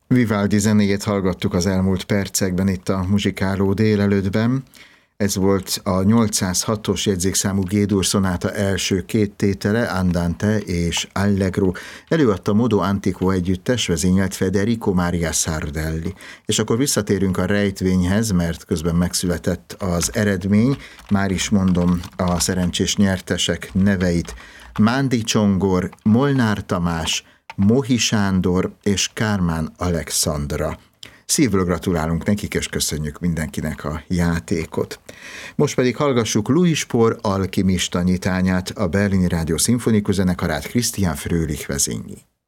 Vivaldi zenéjét hallgattuk az elmúlt percekben itt a Muzsikáló délelőttben. Ez volt a 806-os jegyzékszámú G-dur szonáta első két tétele, Andante és Allegro. Előadta Modo Antico együttes, vezényelt Federico Maria Sardelli. És akkor visszatérünk a rejtvényhez, mert közben megszületett az eredmény. Már is mondom a szerencsés nyertesek neveit. Mándi Csongor, Molnár Tamás, Mohi Sándor és Kármán Alexandra. Szívből gratulálunk nekik, és köszönjük mindenkinek a játékot. Most pedig hallgassuk Louis Spohr alkimista nyitányát, a Berlini Rádió Szimfonikus Zenekarát Christian Fröhlich vezényli.